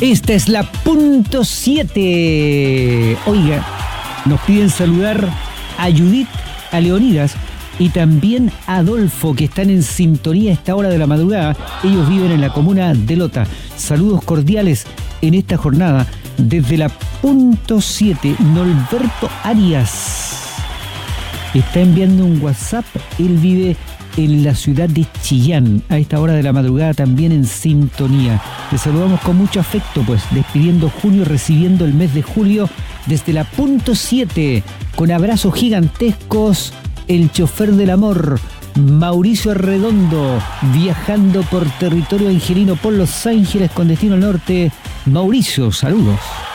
Esta es la punto 7. Oiga, nos piden saludar a Judith, a Leonidas y también a Adolfo, que están en sintonía a esta hora de la madrugada. Ellos viven en la comuna de Lota. Saludos cordiales en esta jornada desde la punto 7. Norberto Arias está enviando un WhatsApp. Él vive en la ciudad de Chillán, a esta hora de la madrugada también en sintonía. Les saludamos con mucho afecto, pues despidiendo junio, recibiendo el mes de julio desde la punto 7, con abrazos gigantescos, el chofer del amor, Mauricio Arredondo, viajando por territorio angelino por Los Ángeles con destino al norte. Mauricio, saludos.